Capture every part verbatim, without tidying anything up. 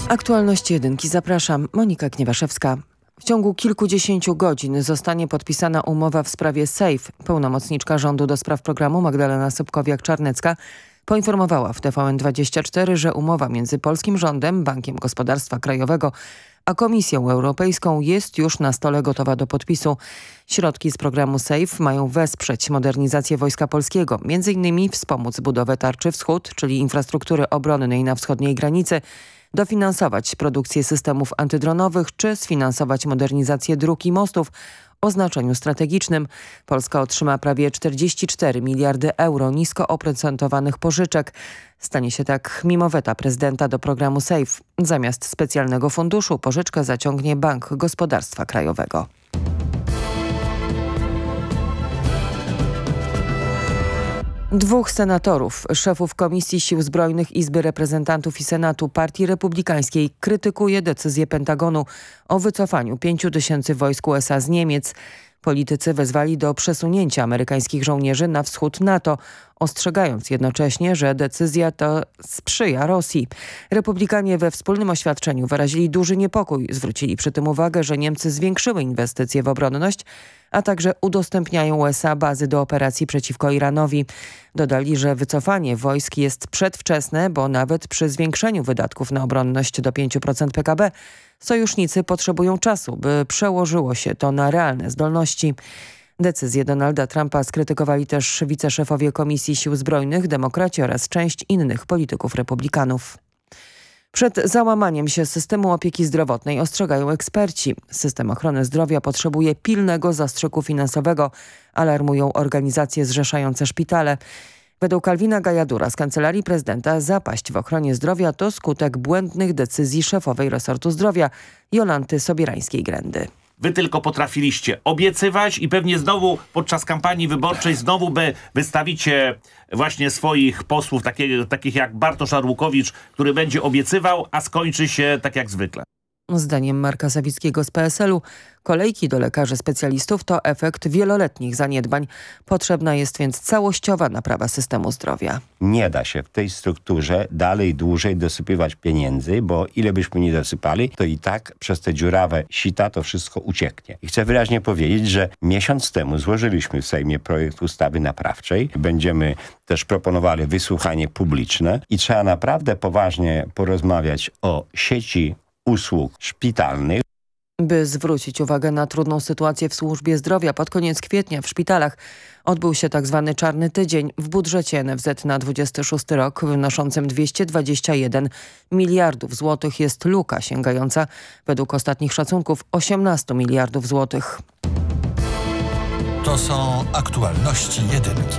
Aktualności jedynki zapraszam. Monika Kniewaszewska. W ciągu kilkudziesięciu godzin zostanie podpisana umowa w sprawie SAFE. Pełnomocniczka rządu do spraw programu Magdalena Sobkowiak-Czarnecka poinformowała w T V N dwadzieścia cztery, że umowa między polskim rządem, Bankiem Gospodarstwa Krajowego a Komisją Europejską jest już na stole gotowa do podpisu. Środki z programu SAFE mają wesprzeć modernizację Wojska Polskiego, między innymi wspomóc budowę Tarczy Wschód, czyli infrastruktury obronnej na wschodniej granicy, dofinansować produkcję systemów antydronowych czy sfinansować modernizację dróg i mostów o znaczeniu strategicznym. Polska otrzyma prawie czterdzieści cztery miliardy euro nisko oprocentowanych pożyczek. Stanie się tak mimo weta prezydenta do programu SAFE. Zamiast specjalnego funduszu pożyczkę zaciągnie Bank Gospodarstwa Krajowego. Dwóch senatorów, szefów Komisji Sił Zbrojnych Izby Reprezentantów i Senatu Partii Republikańskiej krytykuje decyzję Pentagonu o wycofaniu pięciu tysięcy wojsk U S A z Niemiec. Politycy wezwali do przesunięcia amerykańskich żołnierzy na wschód NATO, ostrzegając jednocześnie, że decyzja ta sprzyja Rosji. Republikanie we wspólnym oświadczeniu wyrazili duży niepokój. Zwrócili przy tym uwagę, że Niemcy zwiększyły inwestycje w obronność, a także udostępniają U S A bazy do operacji przeciwko Iranowi. Dodali, że wycofanie wojsk jest przedwczesne, bo nawet przy zwiększeniu wydatków na obronność do pięciu procent P K B sojusznicy potrzebują czasu, by przełożyło się to na realne zdolności. Decyzję Donalda Trumpa skrytykowali też wiceszefowie Komisji Sił Zbrojnych, demokraci oraz część innych polityków republikanów. Przed załamaniem się systemu opieki zdrowotnej ostrzegają eksperci. System ochrony zdrowia potrzebuje pilnego zastrzyku finansowego, alarmują organizacje zrzeszające szpitale. Według Alwina Gajadura z Kancelarii Prezydenta zapaść w ochronie zdrowia to skutek błędnych decyzji szefowej resortu zdrowia Jolanty Sobierańskiej-Grędy. Wy tylko potrafiliście obiecywać i pewnie znowu podczas kampanii wyborczej znowu by wystawicie właśnie swoich posłów, takie, takich jak Bartosz Arłukowicz, który będzie obiecywał, a skończy się tak jak zwykle. Zdaniem Marka Sawickiego z P S L u kolejki do lekarzy specjalistów to efekt wieloletnich zaniedbań. Potrzebna jest więc całościowa naprawa systemu zdrowia. Nie da się w tej strukturze dalej dłużej dosypywać pieniędzy, bo ile byśmy nie dosypali, to i tak przez te dziurawe sita to wszystko ucieknie. I chcę wyraźnie powiedzieć, że miesiąc temu złożyliśmy w Sejmie projekt ustawy naprawczej. Będziemy też proponowali wysłuchanie publiczne i trzeba naprawdę poważnie porozmawiać o sieci usług szpitalnych. By zwrócić uwagę na trudną sytuację w służbie zdrowia, pod koniec kwietnia w szpitalach odbył się tzw. czarny tydzień. W budżecie N F Z na dwudziesty szósty rok wynoszącym dwieście dwadzieścia jeden miliardów złotych jest luka sięgająca według ostatnich szacunków osiemnaście miliardów złotych. To są aktualności jedynki.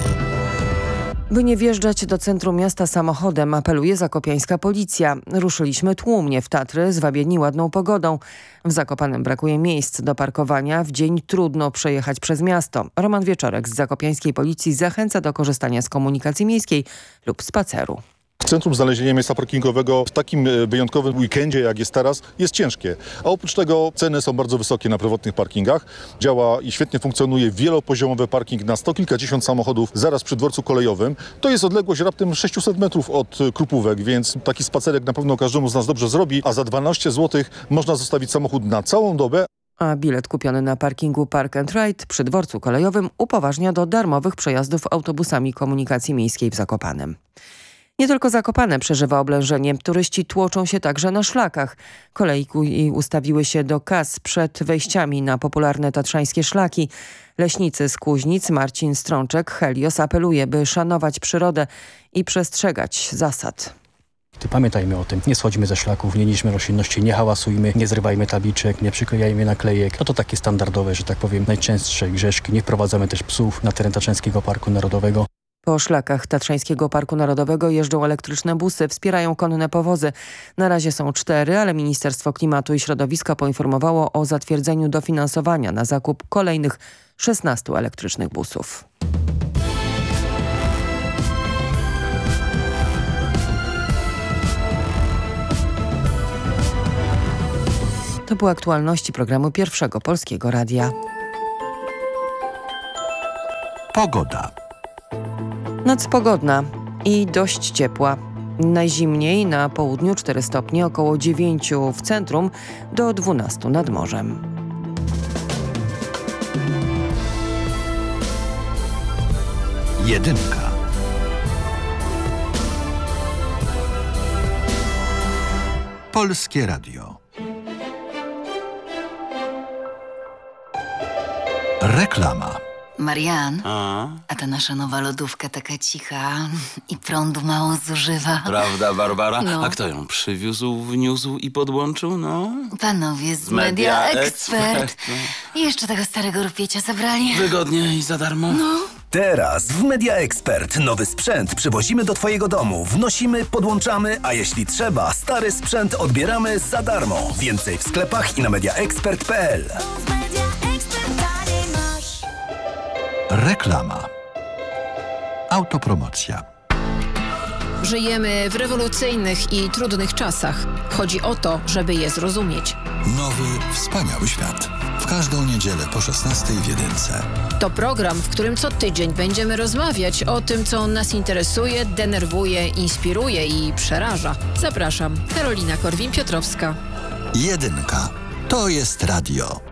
By nie wjeżdżać do centrum miasta samochodem, apeluje zakopiańska policja. Ruszyliśmy tłumnie w Tatry, zwabieni ładną pogodą. W Zakopanem brakuje miejsc do parkowania. W dzień trudno przejechać przez miasto. Roman Wieczorek z zakopiańskiej policji zachęca do korzystania z komunikacji miejskiej lub spaceru. W centrum znalezienie miejsca parkingowego w takim wyjątkowym weekendzie, jak jest teraz, jest ciężkie. A oprócz tego ceny są bardzo wysokie na prywatnych parkingach. Działa i świetnie funkcjonuje wielopoziomowy parking na sto kilkadziesiąt samochodów zaraz przy dworcu kolejowym. To jest odległość raptem sześćset metrów od Krupówek, więc taki spacerek na pewno każdemu z nas dobrze zrobi, a za dwanaście złotych można zostawić samochód na całą dobę. A bilet kupiony na parkingu Park and Ride przy dworcu kolejowym upoważnia do darmowych przejazdów autobusami komunikacji miejskiej w Zakopanem. Nie tylko Zakopane przeżywa oblężenie. Turyści tłoczą się także na szlakach. Kolejki ustawiły się do kas przed wejściami na popularne tatrzańskie szlaki. Leśnicy z Kuźnic Marcin Strączek Helios apeluje, by szanować przyrodę i przestrzegać zasad. Pamiętajmy o tym, nie schodzimy ze szlaków, nie niszczmy roślinności, nie hałasujmy, nie zrywajmy tabliczek, nie przyklejajmy naklejek. No to takie standardowe, że tak powiem, najczęstsze grzeszki. Nie wprowadzamy też psów na teren Tatrzańskiego Parku Narodowego. Po szlakach Tatrzańskiego Parku Narodowego jeżdżą elektryczne busy, wspierają konne powozy. Na razie są cztery, ale Ministerstwo Klimatu i Środowiska poinformowało o zatwierdzeniu dofinansowania na zakup kolejnych szesnastu elektrycznych busów. To były aktualności programu Pierwszego Polskiego Radia. Pogoda. Noc pogodna i dość ciepła. Najzimniej na południu cztery stopnie, około dziewięć w centrum, do dwunastu nad morzem. Jedynka. Polskie Radio. Reklama. Marian, A? a ta nasza nowa lodówka taka cicha i prądu mało zużywa. Prawda, Barbara? No. A kto ją przywiózł, wniósł i podłączył? No. Panowie z Media Media Expert. Expert, I jeszcze tego starego rupiecia zabrali. Wygodnie i za darmo? No. Teraz w Media Expert nowy sprzęt przywozimy do Twojego domu, wnosimy, podłączamy, a jeśli trzeba, stary sprzęt odbieramy za darmo. Więcej w sklepach i na mediaexpert kropka p l. Reklama. Autopromocja. Żyjemy w rewolucyjnych i trudnych czasach. Chodzi o to, żeby je zrozumieć. Nowy, wspaniały świat. W każdą niedzielę po szesnastej w Jedynce. To program, w którym co tydzień będziemy rozmawiać o tym, co nas interesuje, denerwuje, inspiruje i przeraża. Zapraszam, Karolina Korwin-Piotrowska. Jedynka. To jest radio.